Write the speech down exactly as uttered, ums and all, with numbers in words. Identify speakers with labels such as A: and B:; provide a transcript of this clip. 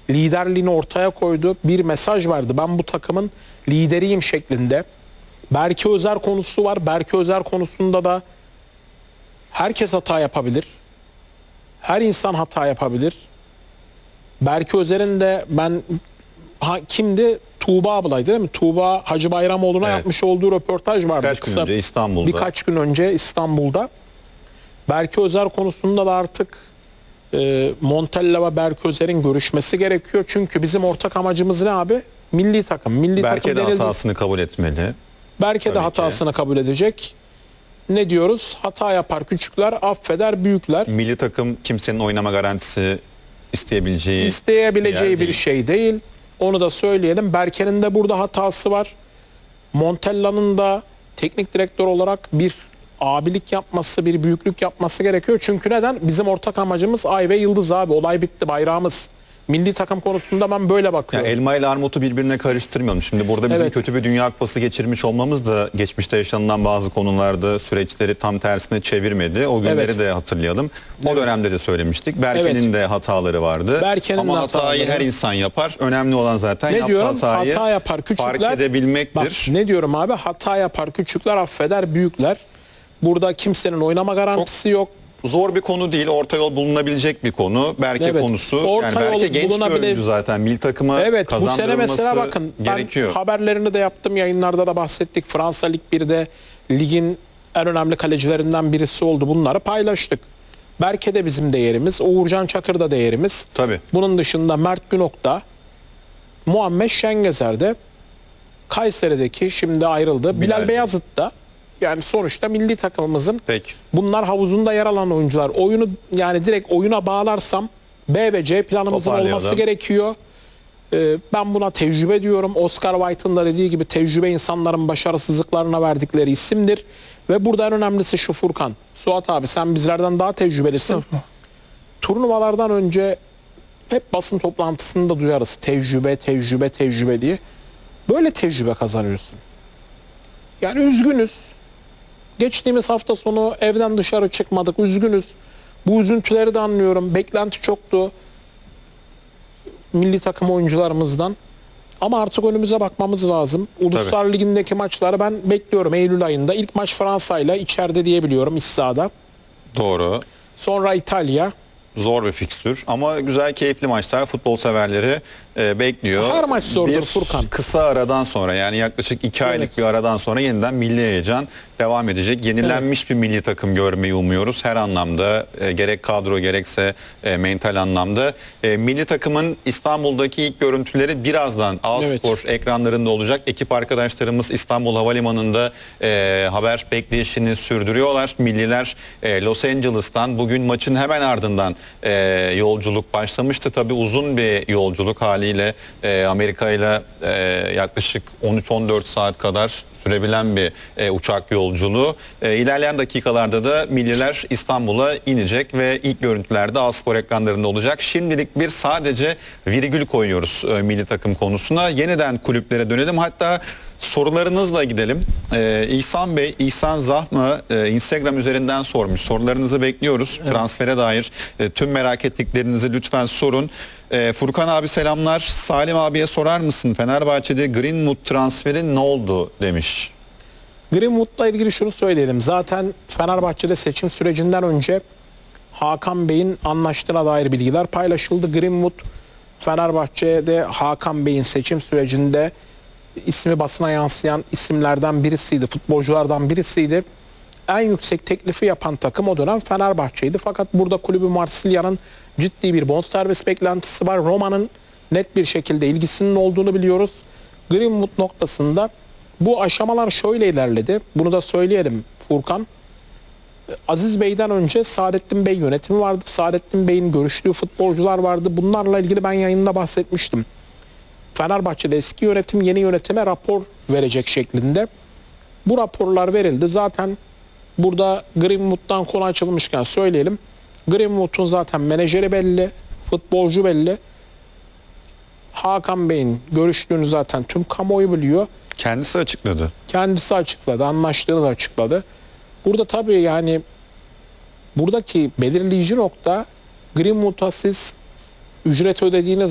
A: liderliğini ortaya koydu. Bir mesaj verdi. Ben bu takımın lideriyim şeklinde. Berke Özer konusu var. Berke Özer konusunda da herkes hata yapabilir. Her insan hata yapabilir. Berke Özer'in de ben ha, kimdi? Tuğba ablaydı değil mi? Tuğba Hacı Bayramoğlu'na evet. yapmış olduğu röportaj vardı.
B: Birkaç
A: kısa,
B: gün önce İstanbul'da.
A: Birkaç gün önce İstanbul'da. Berke Özer konusunda da artık e, Montella ve Berke Özer'in görüşmesi gerekiyor. Çünkü bizim ortak amacımız ne abi? Milli takım. Milli
B: Berke
A: takım
B: de
A: denildi.
B: hatasını kabul etmeli.
A: Berke
B: Tabii
A: de hatasını
B: ki.
A: kabul edecek. Ne diyoruz? Hata yapar küçükler, affeder büyükler.
B: Milli takım kimsenin oynama garantisi isteyebileceği
A: isteyebileceği bir
B: değil.
A: şey değil. Onu da söyleyelim. Berke'nin de burada hatası var. Montella'nın da teknik direktör olarak bir abilik yapması, bir büyüklük yapması gerekiyor. Çünkü neden? Bizim ortak amacımız ay ve yıldız abi. Olay bitti, bayrağımız. Milli takım konusunda ben böyle bakıyorum.
B: Ya elma ile armutu birbirine karıştırmayalım. Şimdi burada bizim
A: Evet.
B: kötü bir Dünya Kupası geçirmiş olmamız da geçmişte yaşanılan bazı konularda süreçleri tam tersine çevirmedi. O günleri
A: Evet.
B: de hatırlayalım. O
A: Evet.
B: dönemde de söylemiştik. Berke'nin
A: Evet.
B: de hataları vardı.
A: Berke'nin
B: Ama
A: de
B: hatayı
A: hataları.
B: her insan yapar. Önemli olan zaten
A: Ne
B: yaptığı
A: diyorum?
B: hatayı
A: Hata yapar küçükler.
B: fark edebilmektir.
A: Bak, ne diyorum abi? Hata yapar küçükler, affeder büyükler. Burada kimsenin oynama garantisi
B: Çok
A: yok.
B: Zor bir konu değil. Orta yol bulunabilecek bir konu. Berke
A: Evet.
B: konusu.
A: Orta
B: yani Berke
A: yol
B: genç bir
A: bulunabile-
B: oyuncu zaten. Milli takıma
A: Evet, bu sene
B: kazandırılması
A: mesela bakın ben
B: gerekiyor.
A: haberlerini de yaptım, yayınlarda da bahsettik. Fransa Lig bir'de ligin en önemli kalecilerinden birisi oldu. Bunları paylaştık. Berke de bizim değerimiz, Uğurcan Çakır da değerimiz.
B: Tabii.
A: Bunun dışında Mert Günok da, Muhammed Şengezer de, Kayseri'deki şimdi ayrıldı. Bilal,
B: Bilal
A: Beyazıt da, yani sonuçta milli takımımızın
B: Peki.
A: bunlar havuzunda yer alan oyuncular. Oyunu yani direkt oyuna bağlarsam B ve C planımızın
B: Toparlayalım.
A: olması gerekiyor. Ee, ben buna tecrübe diyorum. Oscar Wilde'ın da dediği gibi tecrübe insanların başarısızlıklarına verdikleri isimdir. Ve burada en önemlisi şu Furkan. Suat abi sen bizlerden daha tecrübelisin. Turnuvalardan önce hep basın toplantısında duyarız. Tecrübe, tecrübe, tecrübe diye. Böyle tecrübe kazanıyorsun. Yani üzgünüz. Geçtiğimiz hafta sonu evden dışarı çıkmadık. Üzgünüz. Bu üzüntüleri de anlıyorum. Beklenti çoktu milli takım oyuncularımızdan. Ama artık önümüze bakmamız lazım. Uluslar
B: Tabii.
A: Ligi'ndeki maçları ben bekliyorum Eylül ayında. İlk maç Fransa'yla içeride diyebiliyorum iç sahada.
B: Doğru.
A: Sonra İtalya.
B: Zor bir fikstür ama güzel, keyifli maçlar. Futbol severleri e, bekliyor.
A: Her maç zordur
B: bir
A: Furkan.
B: Kısa aradan sonra, yani yaklaşık iki aylık
A: Evet.
B: bir aradan sonra yeniden milli heyecan devam edecek. Yenilenmiş bir milli takım görmeyi umuyoruz. Her anlamda e, gerek kadro gerekse e, mental anlamda. E, milli takımın İstanbul'daki ilk görüntüleri birazdan A-Spor
A: Evet.
B: ekranlarında olacak. Ekip arkadaşlarımız İstanbul Havalimanı'nda e, haber bekleyişini sürdürüyorlar. Milliler e, Los Angeles'tan bugün maçın hemen ardından e, yolculuk başlamıştı. Tabii uzun bir yolculuk haliyle e, Amerika ile e, yaklaşık on üç on dört saat kadar sürebilen bir e, uçak yolculuğu. E, ilerleyen dakikalarda da milliler İstanbul'a inecek ve ilk görüntülerde A-Spor ekranlarında olacak. Şimdilik bir sadece virgül koyuyoruz e, milli takım konusuna. Yeniden kulüplere dönelim. Hatta sorularınızla gidelim. Ee, İhsan Bey, İhsan Zahma e, Instagram üzerinden sormuş. Sorularınızı bekliyoruz. Evet. Transfere dair e, tüm merak ettiklerinizi lütfen sorun. E, Furkan abi selamlar. Salim abiye sorar mısın? Fenerbahçe'de Greenwood transferi ne oldu demiş.
A: Greenwood'la ilgili şunu söyleyelim. Zaten Fenerbahçe'de seçim sürecinden önce Hakan Bey'in anlaştığına dair bilgiler paylaşıldı. Greenwood Fenerbahçe'de Hakan Bey'in seçim sürecinde ismi basına yansıyan isimlerden birisiydi. Futbolculardan birisiydi. En yüksek teklifi yapan takım o dönem Fenerbahçe'ydi. Fakat burada kulübü Marsilya'nın ciddi bir bonservis beklentisi var. Roma'nın net bir şekilde ilgisinin olduğunu biliyoruz. Greenwood noktasında bu aşamalar şöyle ilerledi. Bunu da söyleyelim Furkan. Aziz Bey'den önce Saadettin Bey yönetimi vardı. Saadettin Bey'in görüştüğü futbolcular vardı. Bunlarla ilgili ben yayında bahsetmiştim. Fenerbahçe'de eski yönetim yeni yönetime rapor verecek şeklinde. Bu raporlar verildi. Zaten burada Greenwood'dan konu açılmışken söyleyelim. Greenwood'un zaten menajeri belli, futbolcu belli. Hakan Bey'in görüştüğünü zaten tüm kamuoyu biliyor.
B: Kendisi açıkladı.
A: Kendisi açıkladı, anlaştığını da açıkladı. Burada tabii yani buradaki belirleyici nokta Greenwood'a siz ücret ödediğiniz